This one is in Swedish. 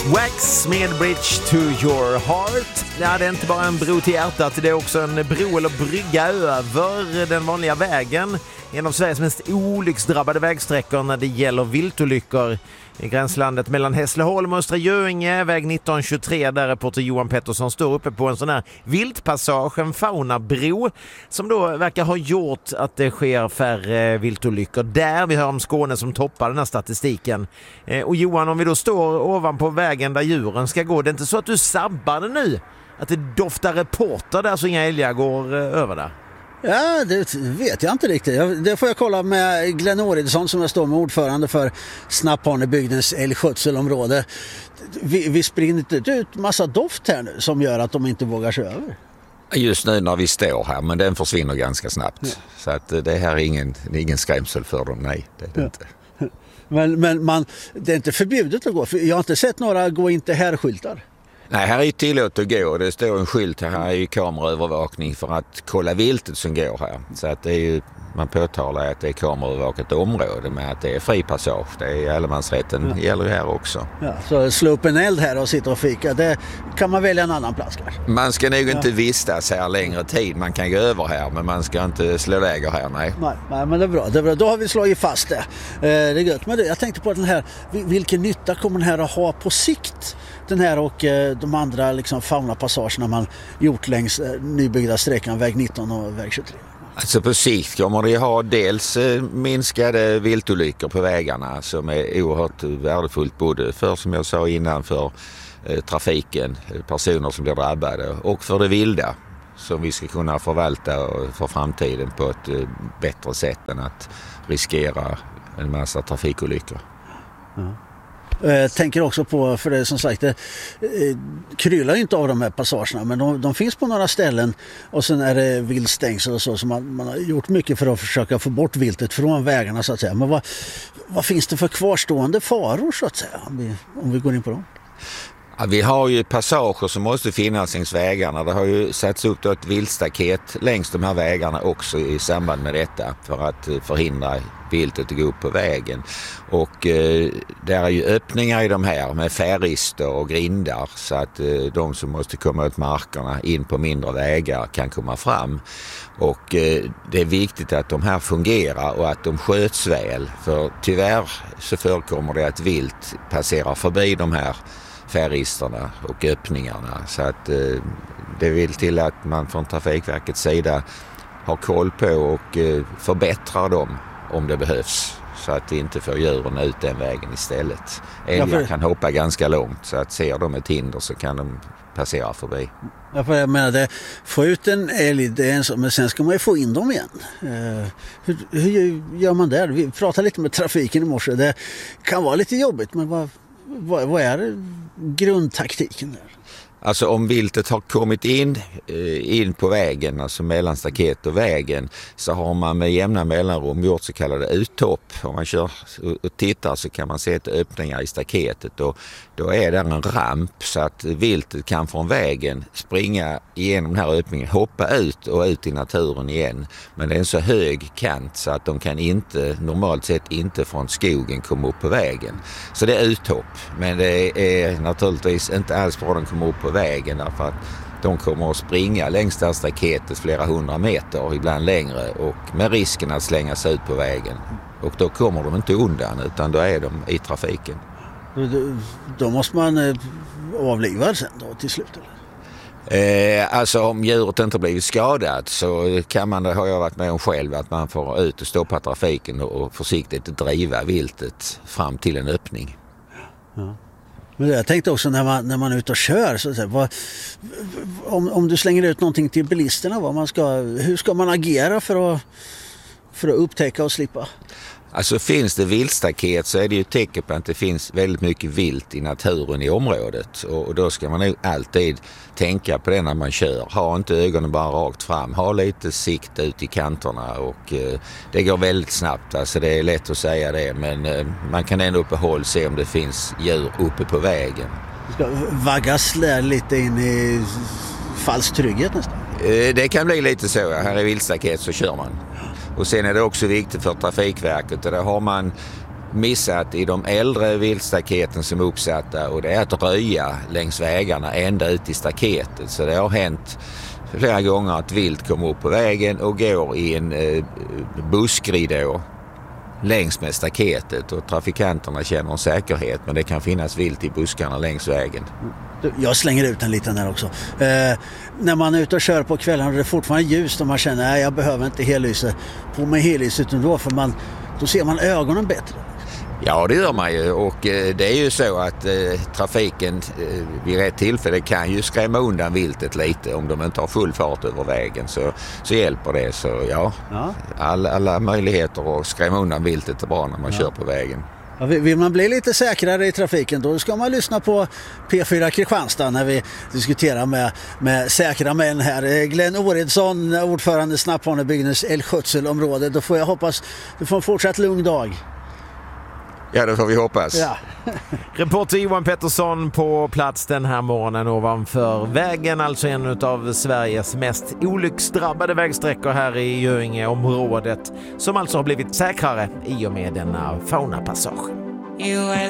Wax med Bridge to your heart. Ja, det är inte bara en bro till hjärtat, det är också en bro eller brygga över den vanliga vägen. En av Sveriges mest olycksdrabbade vägsträckor när det gäller viltolyckor. I gränslandet mellan Hässleholm och Östra Göinge, väg 1923, där reporter Johan Pettersson står uppe på en sån här viltpassage, en faunabro, som då verkar ha gjort att det sker färre viltolyckor. Där vi hör om Skåne som toppar den här statistiken. Och Johan, om vi då står ovanpå vägen där djuren ska gå, det är inte så att du sabbar det nu? Att det doftar reporter där så inga älgar går över där? Ja, det vet jag inte riktigt. Det får jag kolla med Glenn Åridsson som jag står med, ordförande för Snapphanebygdens älgskötselområde. Vi springer inte ut massa doft här nu som gör att de inte vågar sig över. Just nu när vi står här, men den försvinner ganska snabbt. Ja. Så att det här är ingen skrämsel för dem, nej. Det är det inte. Men det är inte förbjudet att gå, för jag har inte sett några gå inte här-skyltar. Nej, här är tillåtet att gå. Det står en skylt här är ju kameraövervakning för att kolla viltet som går här. Så att det är ju, man påtalar att det är kameraövervakat område med att det är fri passage. Det är allemansrätten, gäller här också. Ja, så slå upp en eld här och sitta och fika, det kan man välja en annan plats kanske? Man ska nog inte vistas här längre tid. Man kan gå över här, men man ska inte slå läger här, nej. Nej, men det är bra. Då har vi slagit fast det. Det är gött. Men jag tänkte på den här, vilken nytta kommer den här att ha på sikt? Den här och de andra liksom faunapassagerna man gjort längs nybyggda sträckan väg 19 och väg 23. Alltså på sikt kommer det ha dels minskade viltolyckor på vägarna som är oerhört värdefullt både för, som jag sa innan, för trafiken, personer som blir drabbade, och för det vilda som vi ska kunna förvalta för framtiden på ett bättre sätt än att riskera en massa trafikolyckor. Ja. Jag tänker också på, för det som sagt, det kryllar ju inte av de här passagerna, men de finns på några ställen, och sen är det viltstängsel och så man har gjort mycket för att försöka få bort viltet från vägarna så att säga. Men vad finns det för kvarstående faror så att säga, om vi går in på dem? Ja, vi har ju passager som måste finnas längs vägarna. Det har ju satts upp ett viltstaket längs de här vägarna också i samband med detta för att förhindra viltet att gå upp på vägen. Och där är ju öppningar i de här med färrister och grindar så att de som måste komma ut markerna in på mindre vägar kan komma fram. Och det är viktigt att de här fungerar och att de sköts väl, för tyvärr så förekommer det att vilt passerar förbi de här färristerna och öppningarna, så att det vill till att man från Trafikverkets sida har koll på och förbättrar dem om det behövs, så att inte får djuren ut den vägen istället. Älgar kan hoppa ganska långt, så att ser de ett hinder så kan de passera förbi. Ja, för jag menar, få ut en älg, det är en sak, men sen ska man ju få in dem igen. Hur gör man där? Vi pratade lite med trafiken i morse. Det kan vara lite jobbigt, men vad är grundtaktiken där? Alltså om viltet har kommit in på vägen, alltså mellan staket och vägen, så har man med jämna mellanrum gjort så kallade uttopp. Om man kör och tittar så kan man se ett öppningar i staketet, och då är det en ramp så att viltet kan från vägen springa igenom den här öppningen, hoppa ut och ut i naturen igen. Men det är en så hög kant så att de kan inte, normalt sett inte från skogen komma upp på vägen. Så det är uttopp, men det är naturligtvis inte alls bra att de kommer upp på vägen, därför att de kommer att springa längs det här staketet flera hundra meter, ibland längre, och med risken att slängas ut på vägen. Och då kommer de inte undan, utan då är de i trafiken. Då måste man avliva sen då till slut, eller? Alltså om djuret inte blivit skadat så kan man, det har jag varit med om själv, att man får ut och stoppa trafiken och försiktigt driva viltet fram till en öppning. Ja. Men jag tänkte också när man är ute och kör så att säga, om du slänger ut någonting till bilisterna, hur ska man agera för att upptäcka och slippa? Alltså finns det viltstaket så är det ju tecken på att det finns väldigt mycket vilt i naturen i området, och då ska man nog alltid tänka på det när man kör. Ha inte ögonen bara rakt fram, ha lite sikt ut i kanterna, och det går väldigt snabbt, alltså det är lätt att säga det, men man kan ändå uppehålla se om det finns djur uppe på vägen. Ska vaggas lite in i falsk trygghet nästan? Det kan bli lite så, här i viltstaket så kör man. Och sen är det också viktigt för Trafikverket, och där har man missat i de äldre viltstaketen som är uppsatta, och det är att röja längs vägarna ända ut i staketet. Så det har hänt flera gånger att vilt kommer upp på vägen och går i en buskridå längs med staketet, och trafikanterna känner en säkerhet, men det kan finnas vilt i buskarna längs vägen. Jag slänger ut en liten där också. När man är ute och kör på kvällen och det är fortfarande ljust och man känner att jag behöver inte hellyse på med hellyse, utan då ser man ögonen bättre. Ja, det gör man ju, och det är ju så att trafiken vid rätt tillfälle kan ju skrämma undan viltet lite om de inte har full fart över vägen, så hjälper det. Så ja. Alla möjligheter att skrämma undan viltet är bra när man kör på vägen. Ja, vill man bli lite säkrare i trafiken, då ska man lyssna på P4 Kristianstad när vi diskuterar med säkra män här. Glenn Oredsson, ordförande Snapphanebygdens älgskötselområde. Då får jag hoppas du får en fortsatt lugn dag. Ja, det får vi hoppas. Ja. Reporter Johan Pettersson på plats den här morgonen ovanför vägen, alltså en av Sveriges mest olycksdrabbade vägsträckor här i Göingeområdet, som alltså har blivit säkrare i och med denna faunapassage.